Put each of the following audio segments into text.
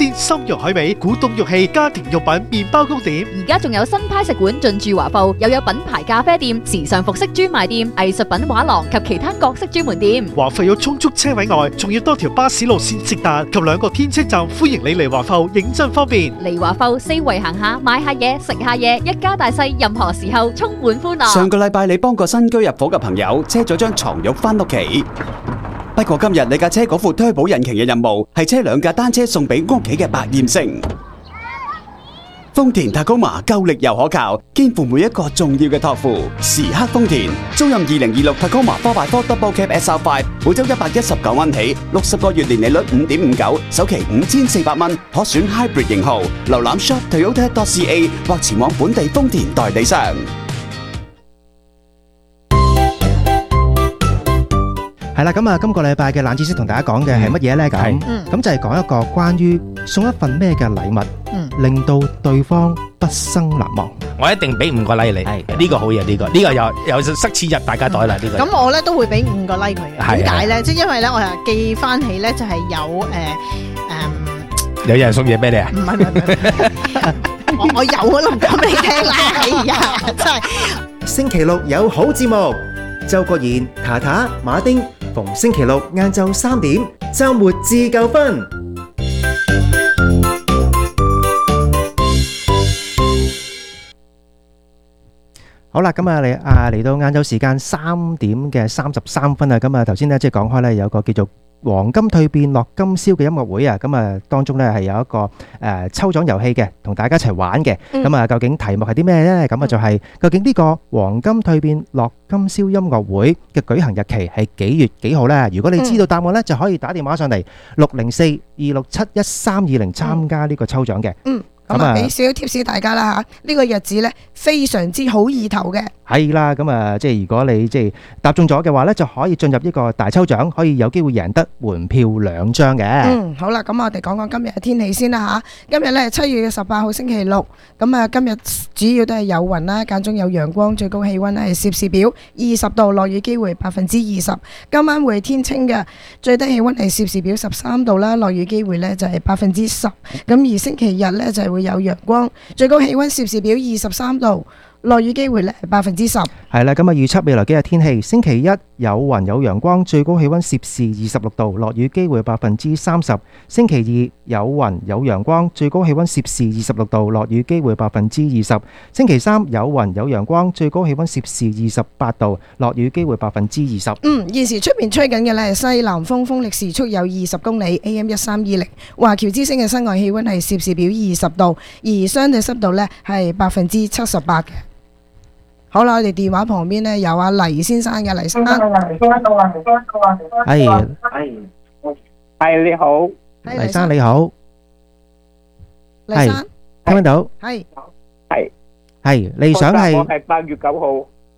鮮參肉海味、古董玉器、家庭用品、麵包糕點。 而家仲有新派食館進駐華埠，又有品牌咖啡店、時尚服飾專賣店、藝術品畫廊及其他各式專門店。 華埠有充足車位外，仲要多條巴士路線直達及2個天車站，歡迎你嚟華埠，認真方便。 嚟華埠四圍行下，買下嘢，食下嘢，一家大細任何時候充滿歡樂。 上個禮拜你幫個新居入伙嘅朋友車咗張床褥返屋企，不過今日你架車嗰副推保引擎嘅任務係車2架單車送俾屋企嘅百厭星。豐田 Tacoma 夠力又可靠，肩負每一個重要嘅託付。時刻豐田，租賃2026 Tacoma 4x4 Double Cab SR5，每周119蚊起，60個月年利率5.59%，首期5400蚊，可選 Hybrid 型號。瀏覽 shop.toyota.ca 或前往本地豐田代理商。 係啦，咁啊，今個禮拜嘅冷知識同大家講嘅係乜嘢呢？咁就係講一個關於送一份咩嘅禮物，令到對方畢生難忘。 我一定俾5個 like 你，呢個好嘢，呢個又塞錢入大家袋啦，呢個。 咁我咧都會俾5個 like 佢嘅。點解咧？即係因為咧，我係記翻起咧，就係有人送嘢俾你啊？ 唔係，我有我都唔講俾你聽啦。哎呀，真係。 星期六有好節目，周國賢、塔塔、馬丁，逢星期六晏晝3點，週末自夠分。 好啦，咁啊嚟到晏晝時間3點嘅33分啊，咁啊頭先咧即係講開咧有個叫做黃金蛻變樂今宵嘅音樂會啊，咁啊當中咧係有一個抽獎遊戲嘅，同大家一齊玩嘅。咁啊究竟題目係啲咩咧？咁啊就係究竟呢個黃金蛻變樂今宵音樂會嘅舉行日期係幾月幾號咧？如果你知道答案咧，就可以打電話上嚟604-267-1320參加呢個抽獎嘅。 咁啊，俾少少貼士大家啦嚇，呢個日子咧非常之好意頭嘅。 係啦，咁啊，即係如果你即係答中咗嘅話咧，就可以進入呢個大抽獎，可以有機會贏得門票2張嘅。 好啦，咁我哋講講今日嘅天氣先啦嚇。今日咧7月18號星期六，咁啊今日主要都係有雲啦，間中有陽光，最高氣溫係攝氏表20度，落雨機會20%。今晚會天清嘅，最低氣溫係攝氏表13度啦，落雨機會咧就係10%。咁而星期日咧就係會有陽光，最高氣溫攝氏表23度。落雨機會咧係10%。 係啦，咁啊預測未來幾日天氣，星期一有雲有陽光，最高氣溫攝氏26度，落雨機會30%。星期二有雲有陽光，最高氣溫攝氏26度，落雨機會20%。星期三有雲有陽光，最高氣溫攝氏28度，落雨機會20%。 現時出面吹緊嘅咧係西南風，風力時速有20公里 ，AM1320。華僑之星嘅室外氣溫係攝氏表20度，而相對濕度咧係78%嘅。好啦，我哋電話旁邊咧有阿黎先生嘅，黎先生。 係你好， 黎生你好， 黎生聽唔到？係你想係？ 我係8月9號。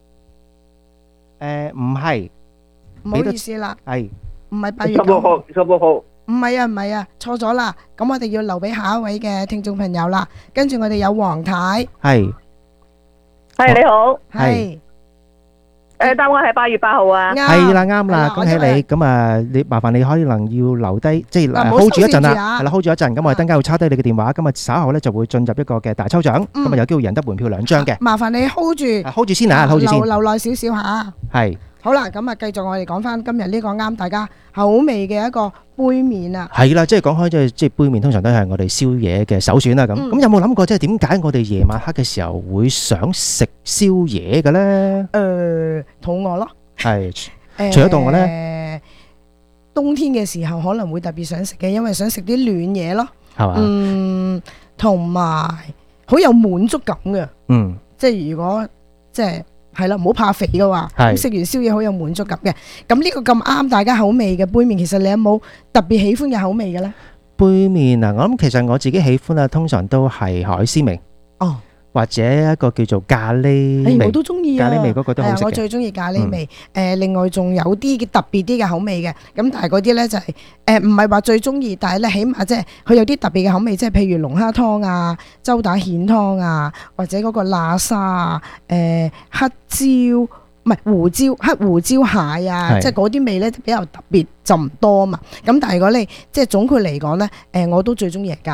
唔係， 唔好意思啦， 係唔係8月9號 ？16號。 唔係啊，錯咗啦。咁我哋要留俾下一位嘅聽眾朋友啦。跟住我哋有黃太。 係你好， 係答案係8月8號啊， 係啦，啱啦，恭喜你。咁啊，你麻煩你可能要留低，即係 hold 住一陣啦，係啦 hold 住一陣。咁我哋等間會抄低你嘅電話，今日稍後咧就會進入一個嘅大抽獎，咁啊有機會贏得門票2張嘅。 麻煩你 hold 住先啊，hold 住先， 留耐少少吓。 係。 好啦，咁啊，繼續我哋講翻今日呢個啱大家口味嘅一個杯麵啊。 係啦，即係講開即係杯麵，通常都係我哋宵夜嘅首選啦。咁有冇諗過即係點解我哋夜晚黑嘅時候會想食宵夜嘅咧？ 肚餓咯。 係，除咗肚餓咧， 冬天嘅時候可能會特別想食嘅，因為想食啲暖嘢咯。 係嘛？ 同埋好有滿足感嘅。即係如果即係。係啦，唔好怕肥嘅話，食完宵夜好有滿足感嘅。咁呢個咁啱大家口味嘅杯麵，其實你有冇特別喜歡嘅口味嘅咧？ 杯麵啊，我諗其實我自己喜歡啊，通常都係海鮮味。或者一個叫做咖喱味， 我都中意啊！ 咖喱味嗰個都好食嘅。 我最中意咖喱味。另外仲有啲特別啲嘅口味嘅，咁但係嗰啲咧就係唔係話最中意，但係咧起碼即係佢有啲特別嘅口味，即係譬如龍蝦湯啊、周打蜆湯啊，或者嗰個喇沙啊、黑椒。唔係胡椒、黑胡椒蟹啊，即係嗰啲味咧比較特別，就唔多嘛。咁但係如果你即係總括嚟講咧，我都最中意係咖